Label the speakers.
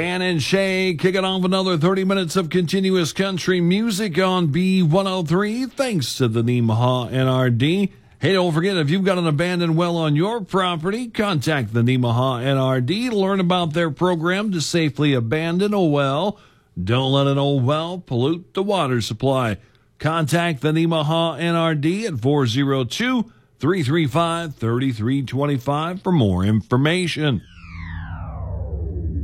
Speaker 1: Dan and Shay kicking off another 30 minutes of continuous country music on B103. Thanks to the Nemaha NRD. Hey, don't forget, if you've got an abandoned well on your property, contact the Nemaha NRD to learn about their program to safely abandon a well. Don't let an old well pollute the water supply. Contact the Nemaha NRD at 402-335-3325 for more information.